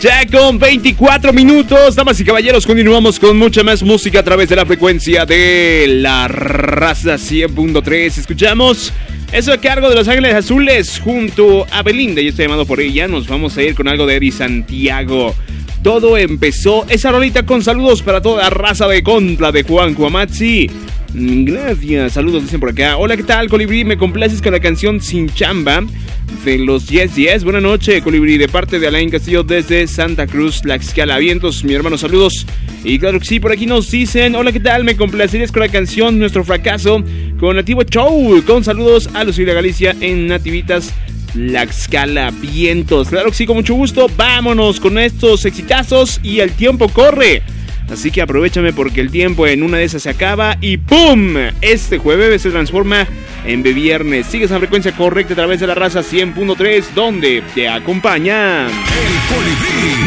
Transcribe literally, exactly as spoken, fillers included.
Ya con veinticuatro minutos, damas y caballeros, continuamos con mucha más música a través de la frecuencia de La Raza cien punto tres. Escuchamos eso a cargo de Los Ángeles Azules junto a Belinda. Yo estoy llamado por ella. Nos vamos a ir con algo de Eddie Santiago. Todo empezó, esa rolita con saludos para toda la raza de Contra de Juan Cuamatzi. Gracias, saludos dicen por acá. Hola, ¿qué tal, Colibrí? Me complaces con la canción Sin Chamba de los Yes Yes. Buenas noches, Colibrí, de parte de Alain Castillo desde Santa Cruz, Tlaxcala. Vientos, mi hermano, saludos. Y claro que sí, por aquí nos dicen: hola, ¿qué tal? Me complacerías con la canción Nuestro Fracaso con Nativo Show. Con saludos a Lucía Galicia en Nativitas, Tlaxcala. Vientos, claro que sí, con mucho gusto. Vámonos con estos exitazos y el tiempo corre. Así que aprovechame porque el tiempo en una de esas se acaba y ¡pum! Este jueves se transforma en viernes. Sigues en frecuencia correcta a través de La Raza cien punto tres, donde te acompaña El Colibrí.